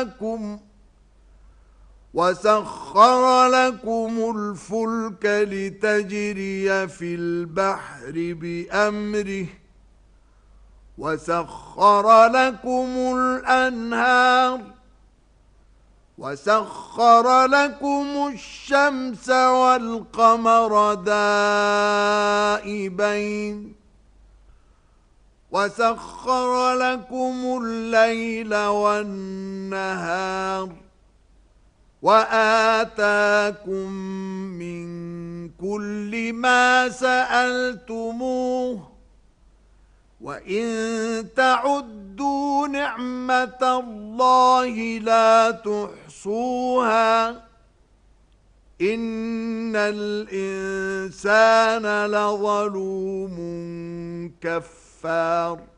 وسخر لكم الفلك لتجري في البحر بأمره وسخر لكم الأنهار وسخر لكم الشمس والقمر دائبين وسخر لكم الليل والنهار وآتاكم من كل ما سألتموه وإن تعدوا نعمة الله لا تحصوها إن الإنسان لظلوم كفار